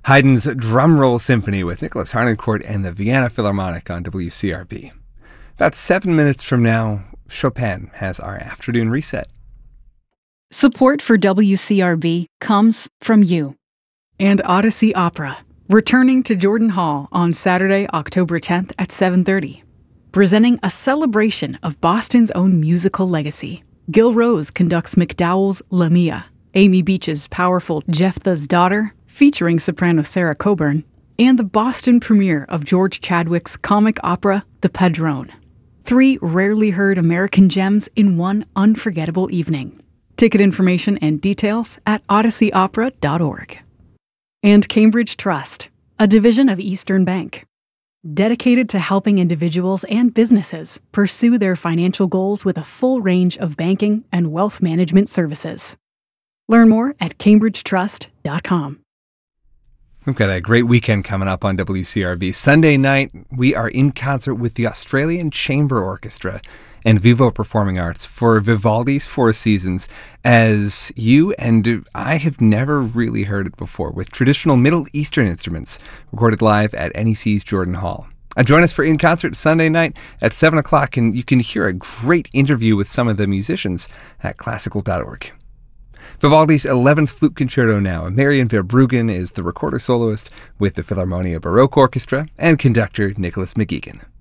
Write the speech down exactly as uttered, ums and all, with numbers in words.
Haydn's Drumroll Symphony with Nicholas Harnoncourt and the Vienna Philharmonic on W C R B. About seven minutes from now, Chopin has our afternoon reset. Support for W C R B comes from you. And Odyssey Opera, returning to Jordan Hall on Saturday, October tenth at seven thirty. Presenting a celebration of Boston's own musical legacy. Gil Rose conducts MacDowell's Lamia, Amy Beach's powerful Jephthah's Daughter, featuring soprano Sarah Coburn, and the Boston premiere of George Chadwick's comic opera, The Padrone. Three rarely heard American gems in one unforgettable evening. Ticket information and details at odyssey opera dot org. And Cambridge Trust, a division of Eastern Bank, dedicated to helping individuals and businesses pursue their financial goals with a full range of banking and wealth management services. Learn more at cambridge trust dot com. We've got a great weekend coming up on W C R B. Sunday night, we are in concert with the Australian Chamber Orchestra and Vivo Performing Arts for Vivaldi's Four Seasons, as you and I have never really heard it before, with traditional Middle Eastern instruments recorded live at N E C's Jordan Hall. Uh, join us for In Concert Sunday night at seven o'clock, and you can hear a great interview with some of the musicians at classical dot org. Vivaldi's eleventh Flute Concerto now. Marian Verbruggen is the recorder soloist with the Philharmonia Baroque Orchestra and conductor Nicholas McGeegan.